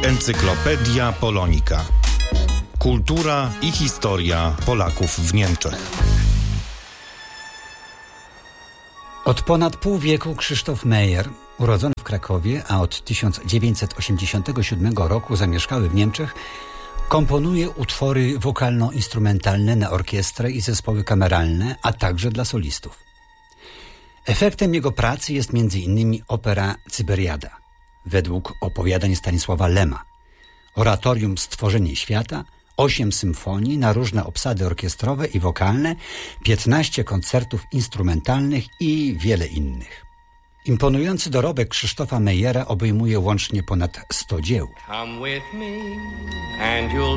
Encyklopedia Polonika. Kultura i historia Polaków w Niemczech. Od ponad pół wieku Krzysztof Meyer, urodzony w Krakowie, a od 1987 roku zamieszkały w Niemczech, komponuje utwory wokalno-instrumentalne na orkiestrę i zespoły kameralne, a także dla solistów. Efektem jego pracy jest m.in. opera Cyberiada, według opowiadań Stanisława Lema, oratorium Stworzenie Świata, 8 symfonii na różne obsady orkiestrowe i wokalne, 15 koncertów instrumentalnych i wiele innych. Imponujący dorobek Krzysztofa Meyera obejmuje łącznie ponad 100 dzieł. Come with me and you'll